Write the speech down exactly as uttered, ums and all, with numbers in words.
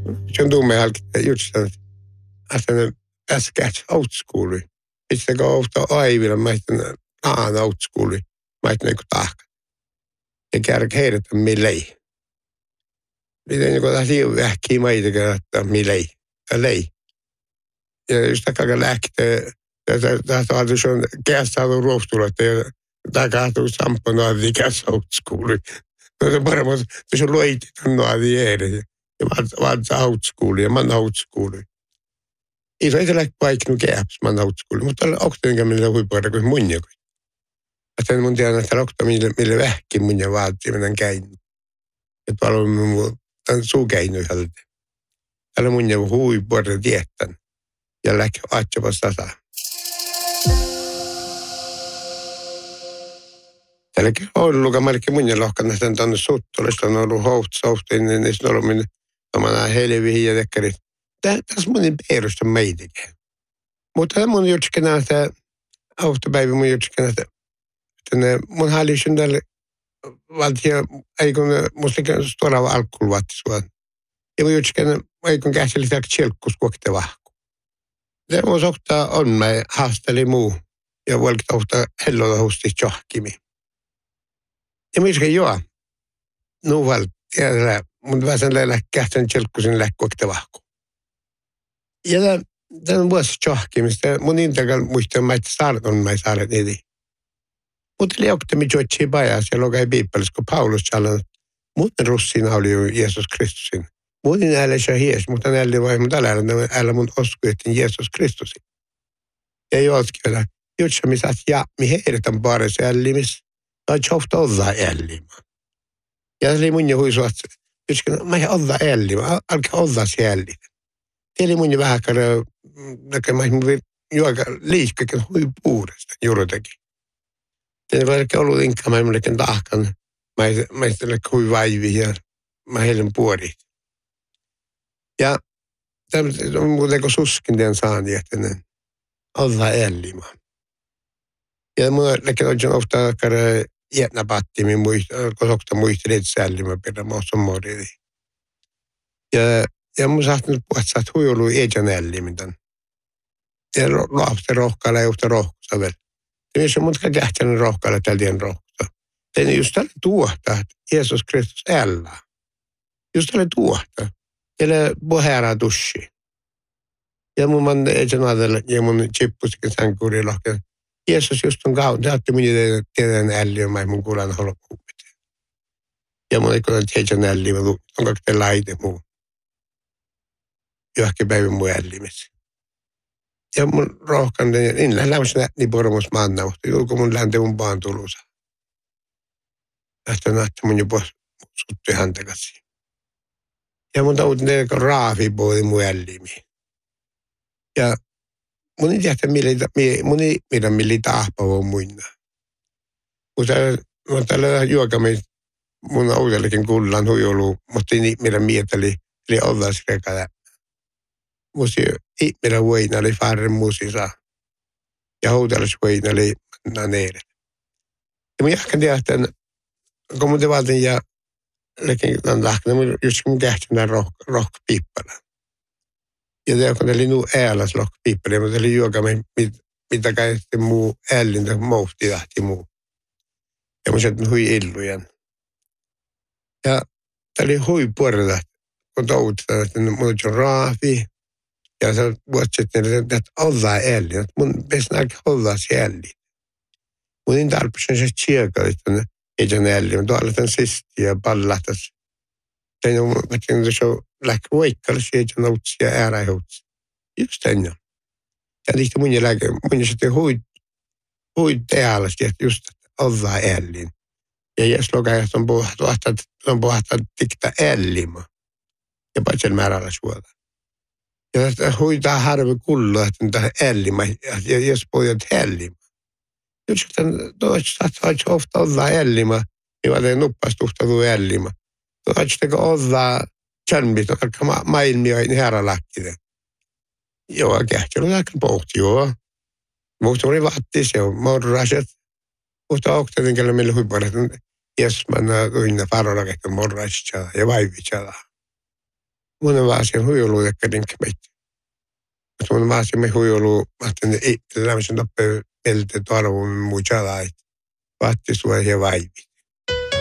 on tumme halkita just että ne äskäts outschooli. Itse kun ohtaa aivilla, mä ehtin aan outschooli. Mä ehtin niinku tahka. Ja kärkä heidätä millei. Miten joku tähän vähkii maitakin, että millei. Ja lei. Ja just takkaa lähtee. Ja tästä on kässä ollut ruostulla, että takahtuu samponaadi kässä outschooli. No se paremmin, se on luitit naadi edes. Ja mä oon outschooli ja mä oon outschooli. Ei se lähti paiknu kääps, mä oon outschooli. Mutta tällä oktoinkaan millä huipuolella kuin mun joku. Sitten mun tiedän, että okta millä, millä vähkin mun ja vaatii, mä oon käynyt. Ja tuolla on mun suu käynyt yhdeltä. Tällä mun joku huipuolella tietän. Ja lähti aatsepas tasaan. Tälläkin on ollut, kun mä olikin mun ja lohkan nähtänyt tuonne Suttolista, on ollut houtsaustiin, niin niissä on ollut minun omana helvihin ja tekkärit. Tässä mun perusta meitäkin. Mutta mun jutskin nähtä, autopäivä mun jutskin nähtä, että mun hallisin tälle valtia, ei kun mustakin tuolla alkuun vaattisua. Ja mun jutskin, ei kun käsili täällä tjelkkus kuokte vahku. Se mun soktaa on, mä haasteli muu ja vuolkita ohtaa hellolla husti tjohkimi. Ja miskä joo, nuval, tiedä, mun väsän lähdä kähtän tjelkkusin lähkuokte vahku. Ja tämä on vuosi tjohkimista, mun intakal muistaa, mä että saarton mä ei saada niitä. Mutta oli oktami tjoitsi pajas ja lokai piippalis, kun Paulus sanoi, muuten russina oli jo Jeesus Kristusin. Muuten älä se hies, mutta älä vai, mutta älä älä mun osku, että Jeesus Kristusin. Ja jootkin vielä, jutsa missä ja mi heidetään pares ällimis, tai tjofta olla ällima. Ja se oli mun jo huisu, että jutsa, mä ei olla ällima, alkaa olla se ällima. Eli mun jo vähän käydä, että mä en juoka liikkakin hui puudesta juuritakin. Tämä ei ole ollut inkaan, mä en olekin tahkan. Mä en ole hui vaivi ja mä heilän puorit. Ja tämä on muuten kuin suskin tämän saani, että ne olla ällima. Ja mun olekin oikein ofta käydä jätnä pattimin, kun sokta muistelit sällima perä, mä oon moridi. Ja Ja mun sahtunut puhua, että sä oot huijollut eetän ällimitän. Ja lapsen rohkailla ja yhtä rohkussa vielä. Ja jos on mutka kähtänyt rohkailla tällä tien rohkussa. Tein just tälle tuohta, että Jeesus Kristus ällää. Just tälle tuohta. Eli puheraa tussi. Ja mun man eetän adella, ja mun chippusikin sänkuuri lohken. Jeesus just on kautta. Sä ootte mun tiedän älliä, mä mun kuulan holokkuupit. Ja mun ei kuulan eetän älliä, mä on kakteen laite muu. Johonkin päivän mun ällimessä. Ja mun rohkan, niin lämmässä niin pormus manna, mutta julko mun länte mun paan tulusa. Lähtö nähtä mun jopa suttui häntä kanssa. Ja mun taut ne raafi pois mun ällimi. Ja mun ei tiedä, mun ei tiedä, millä tahpaa muina. Mutta mä tällä juokamme mun autellekin kullan huijolu, mutta ei niitä mieteli, eli ollaan rekada. Musi ihminen voina oli farren musissa. Ja houtelusvoina oli naneedet. Ja mä jahkan tiedä, että kun mun te valtin ja lekin on lahkana, just kun kähtynä rohkapiippana. Ja te kun oli nuu ääläs rohkapiippana, mutta oli juokamme, mitä käytti muu ällintä, mouhti lähti muu. Ja mun sieltä hui illujen. Ja tää oli hui puolella, kun toutetaan, että mun on raafi. Ja se vuotsittiin, että ollaan ällin. Mun pitäisi nähdä ollaan se ällin. Mun ei tarvitse se tsieka, että ei se ällin. Mutta tuolla tämän sistiä ja pallahtas. Tein on, että se on lähti voikkalla, se ei se noutsia ääräihuutsi. Just ennen. Ja niistä mun jälkeen, mun sitten hui, hui teälästi, että just ollaan ällin. Ja jos lokajat on puhuttu, on puhuttu tikta ällima. Ja paitsen määrällä suolta. Ja huitaa harvi kullo, että on tähän ällimä, ja jos pojat ällimä. Nyt sitten toista saattaa ofta olla ällimä, niin mä teen nuppaasti uhtatuu ällimä. Toista kun ollaan tjälmit, alkaa maailmia niin herralakkinen. Joo, kähti on aika pohti, joo. Mutta oli vaatti, se on morraset. Mutta oktatin kyllä meillä huipuolet, jos mä näin farolla, että morraset ja vaivit. Mun on vaan se huijulu, että rinkä meitä. Mun on vaan se me huijulu, että ne ei, että lämmöisen tappee meiltä arvoon muu jalait. Vahti sua ja vaivi.